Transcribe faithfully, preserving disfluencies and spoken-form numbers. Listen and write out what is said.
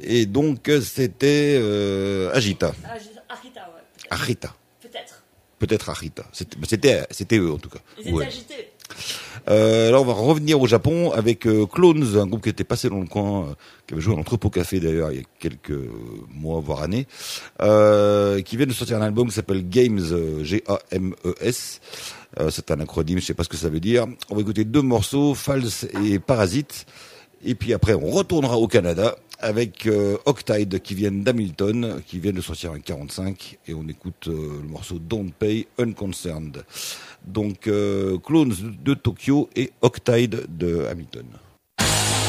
Et donc, c'était euh, Agita. Arita, ouais. Arita. Peut-être. Peut-être Arita. C'était, c'était, c'était eux, en tout cas. Ils étaient ouais. agités. Euh, là, on va revenir au Japon avec euh, Clones, un groupe qui était passé dans le coin, euh, qui avait joué à l'Entrepôt Café d'ailleurs il y a quelques mois, voire années, euh, qui vient de sortir un album qui s'appelle Games, euh, G A M E S. Euh, c'est un acronyme, je sais pas ce que ça veut dire. On va écouter deux morceaux, False et Parasite. Et puis après, on retournera au Canada avec euh, Octide qui viennent d'Hamilton, qui viennent de sortir un quarante-cinq, et on écoute euh, le morceau Don't Pay Unconcerned. Donc, euh, Clones de Tokyo et Octide de Hamilton.